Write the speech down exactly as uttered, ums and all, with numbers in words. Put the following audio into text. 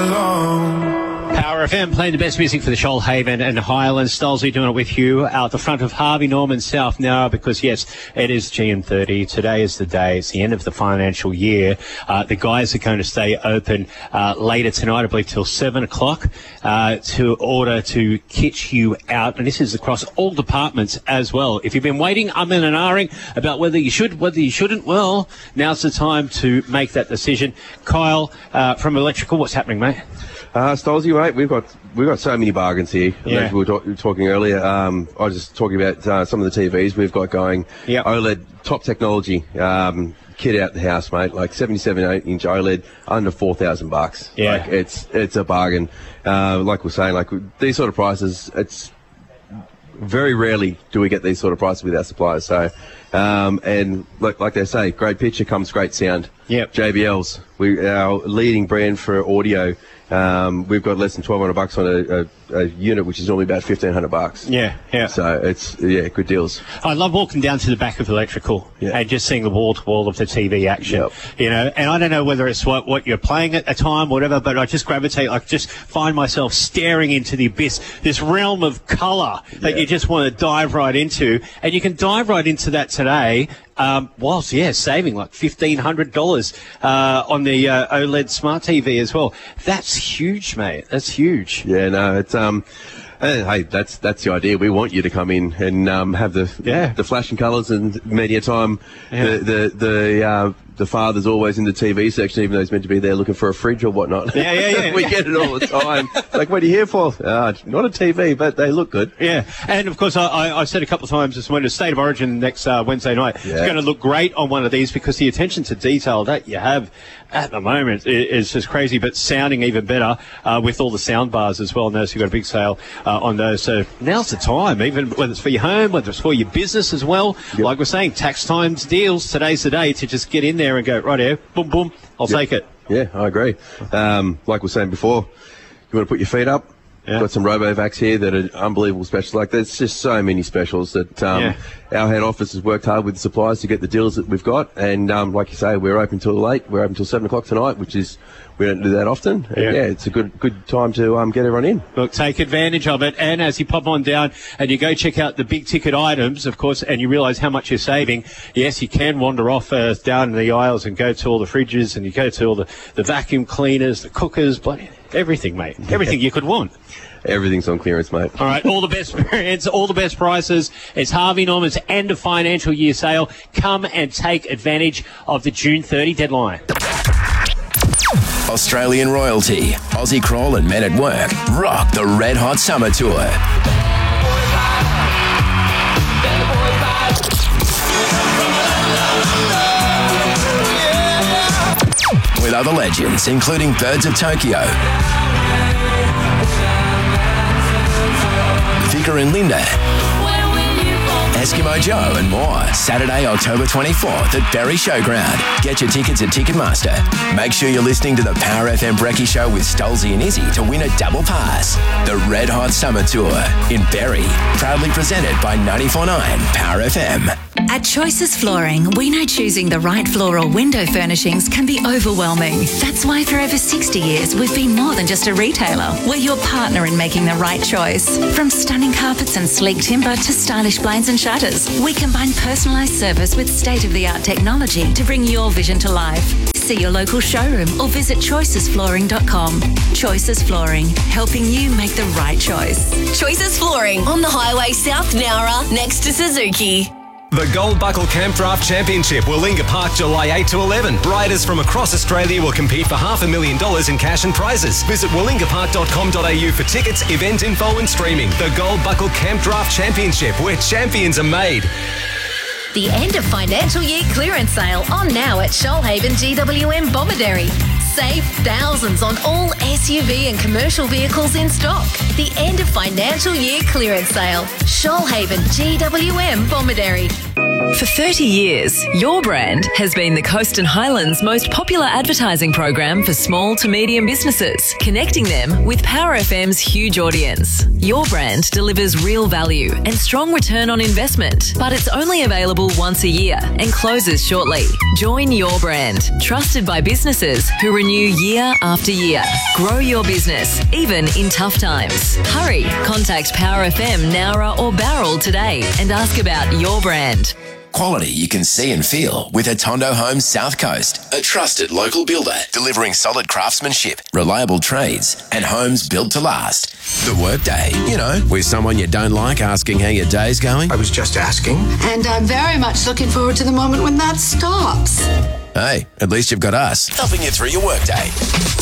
Power F M playing the best music for the Shoalhaven and Highlands. Stolzy doing it with you out the front of Harvey Norman South now because, yes, it is June thirtieth. Today is the day. It's the end of the financial year. Uh, the guys are going to stay open uh, later tonight, I believe, till seven o'clock uh, to order to kitch you out. And this is across all departments as well. If you've been waiting, umming and ahhing about whether you should, whether you shouldn't, well, now's the time to make that decision. Kyle uh, from Electrical, what's happening, mate? Uh, Stolzy, mate, we've got we've got so many bargains here. Yeah. As we were, talk, we were talking earlier. Um, I was just talking about uh, some of the T Vs we've got going. Yep. OLED, top technology, um, kit out the house, mate. Like seventy-seven inch OLED, under four thousand bucks. Yeah. Like, it's it's a bargain. Uh, like we're saying, like these sort of prices, it's very rarely do we get these sort of prices with our suppliers. So, um, and like, like they say, great picture comes great sound. Yep. J B Ls, we our leading brand for audio. Um, we've got less than twelve hundred bucks on a, a, a unit, which is normally about fifteen hundred bucks. Yeah, yeah. So it's, yeah, good deals. I love walking down to the back of Electrical Yeah. and just seeing the wall-to-wall of the T V action. Yep. You know, and I don't know whether it's what, what you're playing at a time or whatever, but I just gravitate, I just find myself staring into the abyss, this realm of colour that Yeah. you just want to dive right into. And you can dive right into that today. Um, whilst, yeah, saving like fifteen hundred dollars uh, on the uh, OLED smart T V as well. That's huge, mate. That's huge. Yeah, no, it's um, uh, hey, that's that's the idea. We want you to come in and um, have the Yeah. the flashing colours and many a time Yeah. the the the uh, the father's always in the T V section, even though he's meant to be there looking for a fridge or whatnot. Yeah, yeah, yeah. We get it all the time. Like, what are you here for? Uh, not a T V, but they look good. Yeah, and of course, I, I, I said a couple of times this morning, State of Origin next uh, Wednesday night Yeah. is going to look great on one of these because the attention to detail that you have at the moment is, is just crazy, but sounding even better uh, with all the sound bars as well. Notice you've got a big sale uh, on those. So now's the time, even whether it's for your home, whether it's for your business as well. Yep. Like we're saying, tax times deals, today's the day to just get in there and go, right here, boom, boom, I'll Yep. take it. Yeah, I agree. Um, like we were saying before, you want to put your feet up. Yeah. Got some RoboVacs here that are unbelievable specials. Like, there's just so many specials that um, Yeah. our head office has worked hard with the suppliers to get the deals that we've got. And um, like you say, we're open till late. We're open till seven o'clock tonight, which is, we don't do that often. And Yeah. yeah, it's a good good time to um, get everyone in. Look, take advantage of it. And as you pop on down and you go check out the big ticket items, of course, and you realise how much you're saving, yes, you can wander off uh, down the aisles and go to all the fridges and you go to all the, the vacuum cleaners, the cookers, bloody everything, mate. Everything you could want. Everything's on clearance, mate. All right, all the best brands, all the best prices. It's Harvey Norman's end of financial year sale. Come and take advantage of the June thirtieth deadline. Australian royalty, Aussie Crawl and Men at Work rock the Red Hot Summer Tour. With other legends, including Birds of Tokyo, Vicar and Linda, Eskimo Joe and more. Saturday, October twenty-fourth at Berry Showground. Get your tickets at Ticketmaster. Make sure you're listening to the Power F M Brekkie Show with Stolzy and Izzy to win a double pass. The Red Hot Summer Tour in Berry. Proudly presented by ninety-four point nine Power F M. At Choices Flooring, we know choosing the right floor or window furnishings can be overwhelming. That's why for over sixty years, we've been more than just a retailer. We're your partner in making the right choice. From stunning carpets and sleek timber to stylish blinds and shutters, we combine personalised service with state-of-the-art technology to bring your vision to life. See your local showroom or visit choices flooring dot com. Choices Flooring, helping you make the right choice. Choices Flooring on the highway South Nowra next to Suzuki. The Gold Buckle Camp Draft Championship, Willinga Park, July eighth to eleven. Riders from across Australia will compete for half a million dollars in cash and prizes. Visit willinga park dot com dot a u for tickets, event info and streaming. The Gold Buckle Camp Draft Championship, where champions are made. The end of financial year clearance sale on now at Shoalhaven G W M Bomaderry. Save thousands on all S U V and commercial vehicles in stock. The end of financial year clearance sale. Shoalhaven G W M Bomaderry. For thirty years, Your Brand has been the Coast and Highlands' most popular advertising program for small to medium businesses, connecting them with Power F M's huge audience. Your Brand delivers real value and strong return on investment, but it's only available once a year and closes shortly. Join Your Brand, trusted by businesses who renew year after year. Grow your business, even in tough times. Hurry, contact Power F M, Nowra or Barrel today and ask about Your Brand. Quality you can see and feel with Atondo Homes South Coast, a trusted local builder delivering solid craftsmanship, reliable trades, and homes built to last. The Workday, you know, with someone you don't like asking how your day's going. I was just asking. And I'm very much looking forward to the moment when that stops. Hey, at least you've got us helping you through your workday.